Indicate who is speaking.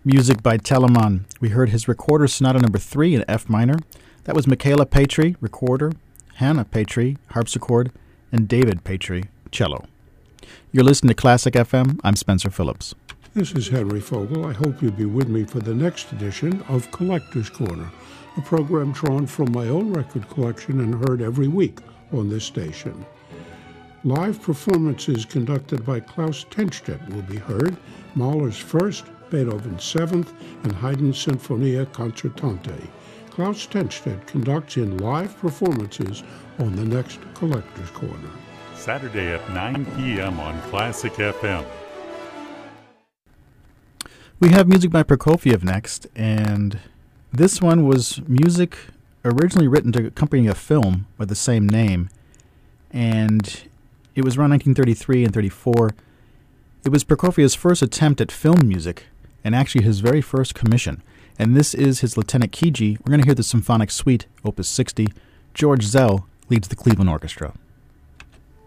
Speaker 1: Music by Telemann. We heard his Recorder Sonata No. 3 in F minor. That was Michaela Patry, recorder, Hannah Patry, harpsichord, and David Patry, cello. You're listening to Classic FM. I'm Spencer Phillips.
Speaker 2: This is Henry Fogel. I hope you'll be with me for the next edition of Collector's Corner, a program drawn from my own record collection and heard every week on this station. Live performances conducted by Klaus Tennstedt will be heard, Mahler's First, Beethoven's Seventh, and Haydn's Sinfonia Concertante. Klaus Tennstedt conducts in live performances on the next Collector's Corner.
Speaker 3: Saturday at 9 p.m. on Classic FM.
Speaker 1: We have music by Prokofiev next, and this one was music originally written to accompany a film by the same name, and it was around 1933 and 34. It was Prokofiev's first attempt at film music, and actually his very first commission, and this is his Lieutenant Kiji. We're going to hear the Symphonic Suite, Opus 60. George Zell leads the Cleveland Orchestra.